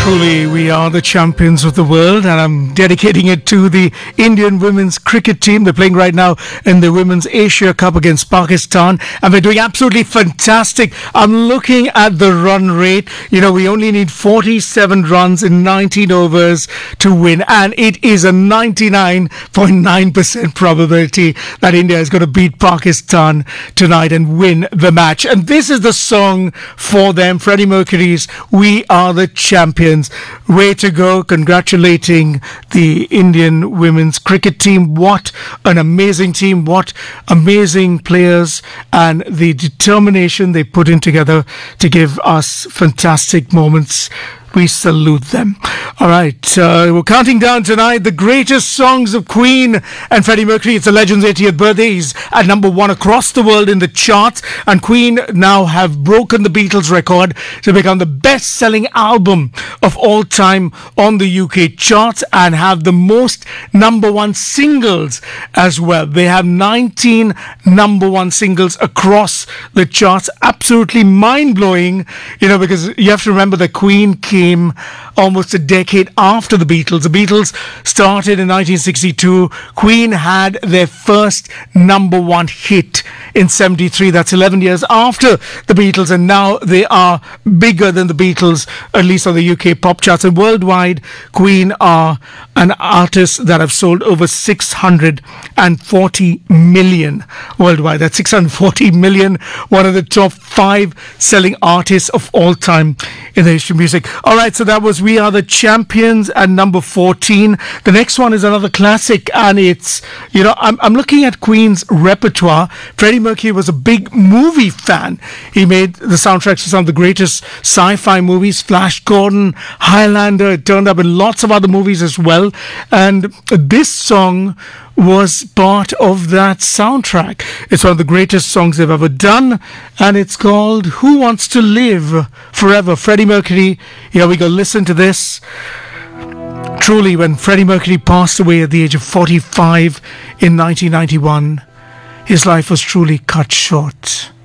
Truly, we are the champions of the world, and I'm dedicating it to the Indian women's cricket team. They're playing right now in the Women's Asia Cup against Pakistan, and they're doing absolutely fantastic. I'm looking at the run rate. You know, we only need 47 runs in 19 overs to win, and it is a 99.9% probability that India is going to beat Pakistan tonight and win the match. And this is the song for them, Freddie Mercury's "We Are the Champions." Way to go. Congratulating the Indian women's cricket team. What an amazing team. What amazing players, and the determination they put in together to give us fantastic moments. We salute them. All right, we're counting down tonight the greatest songs of Queen and Freddie Mercury. It's the legend's 80th birthday. He's at number one across the world in the charts, and Queen now have broken the Beatles record to become the best-selling album of all time on the UK charts and have the most number one singles as well. They have 19 number one singles across the charts. Absolutely mind-blowing, you know, because you have to remember that Queen came almost a decade after the Beatles. The Beatles started in 1962. Queen had their first number one hit in 73. That's 11 years after the Beatles, and now they are bigger than the Beatles, at least on the UK pop charts. And worldwide, Queen are an artist that have sold over 640 million worldwide. That's 640 million, one of the top 5 selling artists of all time in the history of music. All right, so that was "We Are the Champions" at number 14. The next one is another classic, and it's, you know, I'm looking at Queen's repertoire. Freddie Mercury was a big movie fan. He made the soundtracks for some of the greatest sci-fi movies, Flash Gordon, Highlander. It turned up in lots of other movies as well. And this song was part of that soundtrack. It's one of the greatest songs they've ever done, and it's called "Who Wants to Live Forever?" Freddie Mercury. Here we go. Listen to this. Truly, when Freddie Mercury passed away at the age of 45 in 1991, his life was truly cut short.